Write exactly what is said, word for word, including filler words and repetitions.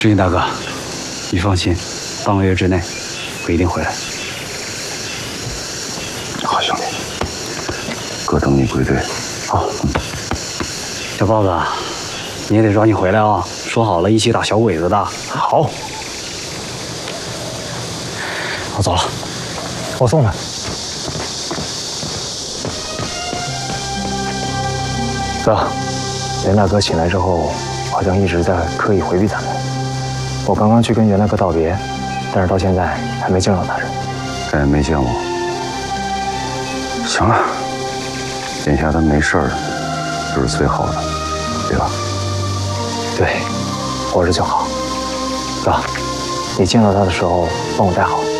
志英大哥，你放心，半个月之内我一定回来。 好兄弟，哥等你归队。 好，小豹子，你也得抓紧回来啊！说好了一起打小鬼子的。 好， 我走了， 我送他。哥，袁大哥醒来之后，好像一直在刻意回避咱们。我刚刚去跟袁大哥道别，但是到现在还没见到大人。 他也没见我。行了，眼下他没事儿，就是最好的，对吧？ 对，活着就好。哥，你见到他的时候帮我带好。